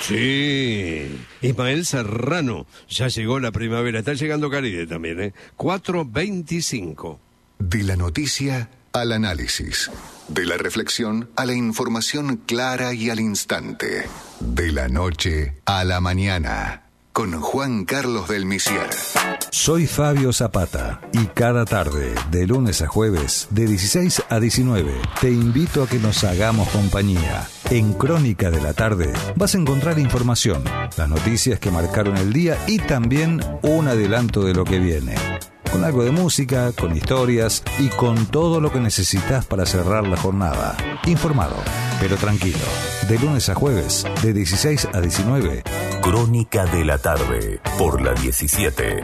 Sí, Ismael Serrano, ya llegó la primavera, está llegando Caride también, ¿eh? 4:25. De la noticia al análisis, de la reflexión a la información clara y al instante, de la noche a la mañana, con Juan Carlos del Misier. Soy Fabio Zapata y cada tarde, de lunes a jueves, de 16 a 19, te invito a que nos hagamos compañía. En Crónica de la Tarde vas a encontrar información, las noticias que marcaron el día y también un adelanto de lo que viene. Con algo de música, con historias y con todo lo que necesitas para cerrar la jornada. Informado, pero tranquilo. De lunes a jueves, de 16 a 19. Crónica de la Tarde, por la 17.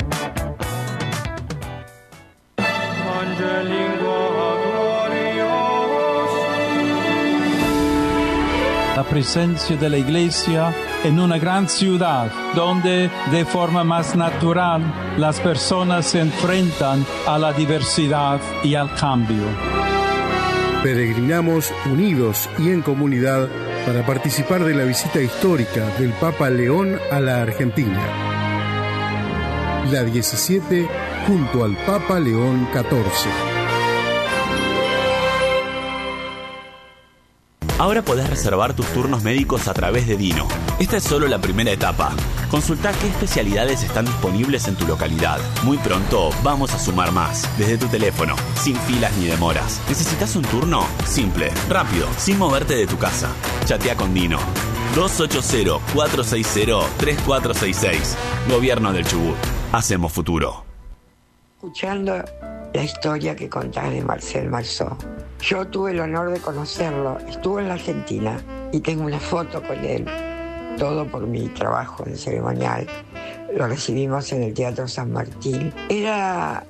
La presencia de la Iglesia en una gran ciudad, donde de forma más natural las personas se enfrentan a la diversidad y al cambio. Peregrinamos unidos y en comunidad para participar de la visita histórica del Papa León a la Argentina. La 17 junto al Papa León XIV. Ahora podés reservar tus turnos médicos a través de Dino. Esta es solo la primera etapa. Consulta qué especialidades están disponibles en tu localidad. Muy pronto vamos a sumar más, desde tu teléfono, sin filas ni demoras. ¿Necesitas un turno? Simple, rápido, sin moverte de tu casa. Chatea con Dino. 280-460-3466. Gobierno del Chubut. Hacemos futuro. Escuchando la historia que contás de Marcel Marceau. Yo tuve el honor de conocerlo, estuvo en la Argentina y tengo una foto con él, todo por mi trabajo en ceremonial. Lo recibimos en el Teatro San Martín. Era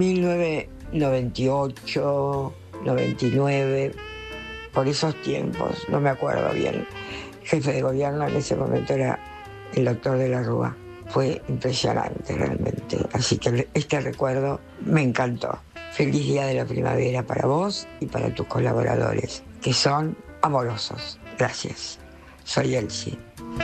1998, 99, por esos tiempos, no me acuerdo bien. El jefe de gobierno en ese momento era el doctor de la Rúa. Fue impresionante realmente, así que este recuerdo me encantó. Feliz día de la primavera para vos y para tus colaboradores, que son amorosos. Gracias. Soy Elsie.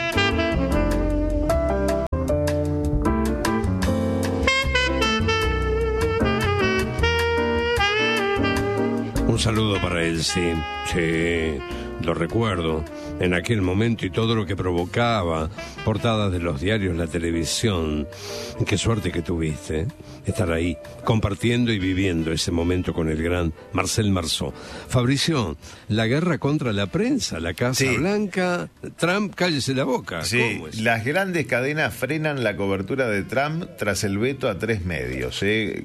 Un saludo para Elsie. Sí, lo recuerdo. En aquel momento y todo lo que provocaba, portadas de los diarios, la televisión. Qué suerte que tuviste, estar ahí, compartiendo y viviendo ese momento con el gran Marcel Marceau. Fabricio, la guerra contra la prensa, la Casa Blanca, Trump, cállese la boca. Sí, ¿Cómo es? las grandes cadenas frenan la cobertura de Trump tras el veto a 3 medios.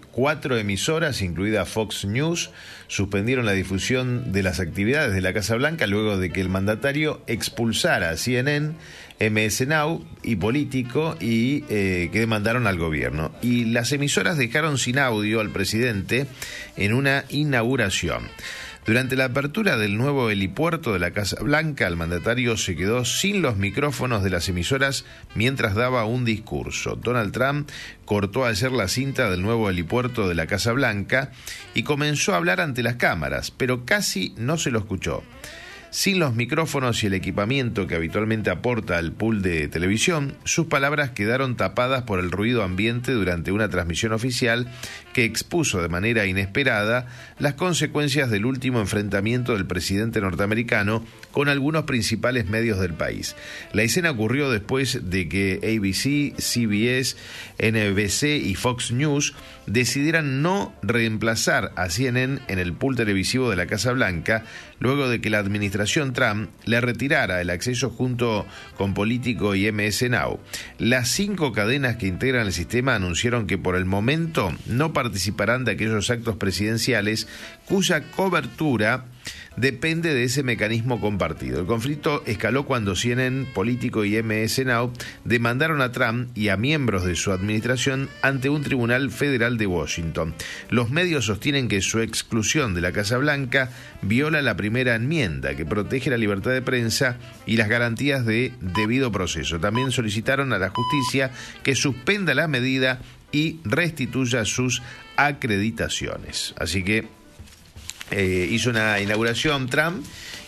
4 emisoras, incluida Fox News, suspendieron la difusión de las actividades de la Casa Blanca luego de que el mandatario expulsara a CNN, MS Now y Político y que demandaron al gobierno. Y las emisoras dejaron sin audio al presidente en una inauguración. Durante la apertura del nuevo helipuerto de la Casa Blanca, el mandatario se quedó sin los micrófonos de las emisoras mientras daba un discurso. Donald Trump cortó ayer la cinta del nuevo helipuerto de la Casa Blanca y comenzó a hablar ante las cámaras, pero casi no se lo escuchó. Sin los micrófonos y el equipamiento que habitualmente aporta al pool de televisión, sus palabras quedaron tapadas por el ruido ambiente durante una transmisión oficial que expuso de manera inesperada las consecuencias del último enfrentamiento del presidente norteamericano con algunos principales medios del país. La escena ocurrió después de que ABC, CBS, NBC y Fox News decidieran no reemplazar a CNN en el pool televisivo de la Casa Blanca, luego de que la administración Trump le retirara el acceso junto con Político y MS Now. Las 5 cadenas que integran el sistema anunciaron que por el momento no participarán de aquellos actos presidenciales cuya cobertura depende de ese mecanismo compartido. El conflicto escaló cuando CNN, Político y MS Now demandaron a Trump y a miembros de su administración ante un tribunal federal de Washington. Los medios sostienen que su exclusión de la Casa Blanca viola la primera enmienda, que protege la libertad de prensa y las garantías de debido proceso. También solicitaron a la justicia que suspenda la medida y restituya sus acreditaciones. Así que hizo una inauguración Trump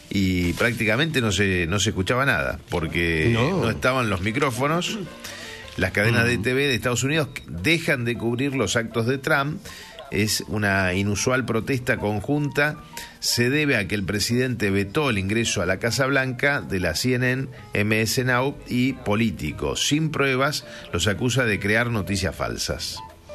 y prácticamente no se escuchaba nada, porque no estaban los micrófonos. Las cadenas de TV de Estados Unidos dejan de cubrir los actos de Trump. Es una inusual protesta conjunta. Se debe a que el presidente vetó el ingreso a la Casa Blanca de la CNN, MS Now y Político. Sin pruebas, los acusa de crear noticias falsas.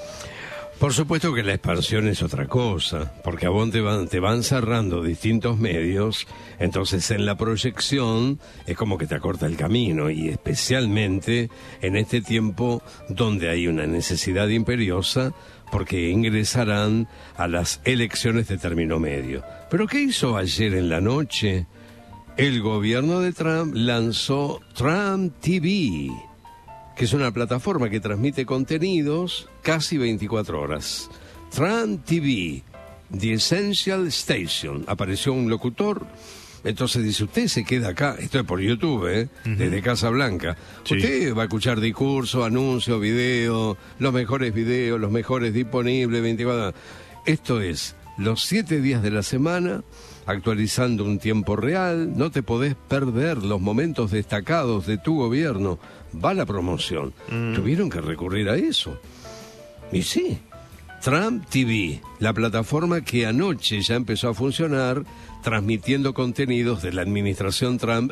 Por supuesto que la expansión es otra cosa, porque a vos te van cerrando distintos medios, entonces en la proyección es como que te acorta el camino, y especialmente en este tiempo donde hay una necesidad imperiosa, porque ingresarán a las elecciones de término medio. ¿Pero qué hizo ayer en la noche? El gobierno de Trump lanzó Trump TV, que es una plataforma que transmite contenidos casi 24 horas. Trump TV, The Essential Station. Apareció un locutor, entonces dice, usted se queda acá, esto es por YouTube, desde Casa Blanca. Sí. Usted va a escuchar discursos, anuncios, videos, los mejores disponibles, 24 horas. Esto es los 7 días de la semana, actualizando un tiempo real, no te podés perder los momentos destacados de tu gobierno. Va la promoción. Tuvieron que recurrir a eso. Y sí, Trump TV, la plataforma que anoche ya empezó a funcionar, transmitiendo contenidos de la administración Trump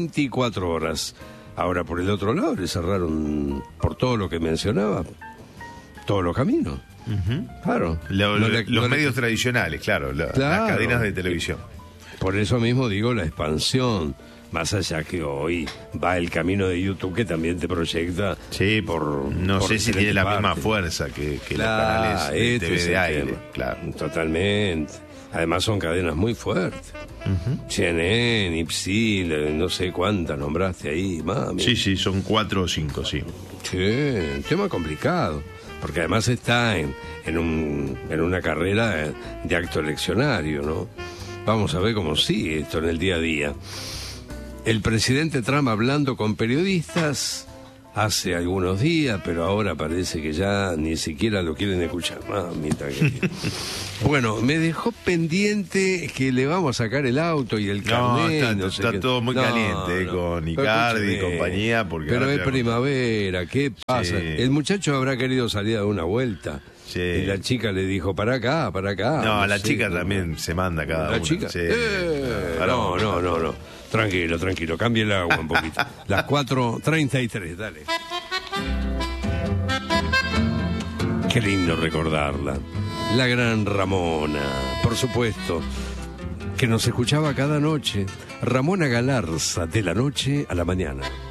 24 horas. Ahora, por el otro lado, le cerraron, por todo lo que mencionaba, todos los caminos. Claro. Los medios tradicionales, claro, las cadenas de televisión. Por eso mismo digo la expansión. Más allá que hoy va el camino de YouTube, que también te proyecta. Sí, no sé si tiene la misma fuerza que los canales de TV de aire. Claro. Totalmente. Además son cadenas muy fuertes. CNN, Ipsil, no sé cuántas nombraste ahí, mami. Sí, son 4 o 5, sí. Sí, un tema complicado. Porque además está en una carrera de acto eleccionario, ¿no? Vamos a ver cómo sigue esto en el día a día. El presidente Trump hablando con periodistas hace algunos días, pero ahora parece que ya ni siquiera lo quieren escuchar. Mamita querida. Bueno, me dejó pendiente que le vamos a sacar el auto y el carnet. Está todo muy caliente con Icardi y compañía. Pero es primavera, ¿qué pasa? Sí. El muchacho habrá querido salir a una vuelta. Sí. Y la chica le dijo, para acá. No, la chica también se manda cada una. ¿La chica? Sí. No. Tranquilo, cambie el agua un poquito. Las 4:33, dale. Qué lindo recordarla. La gran Ramona, por supuesto, que nos escuchaba cada noche. Ramona Galarza, de la noche a la mañana.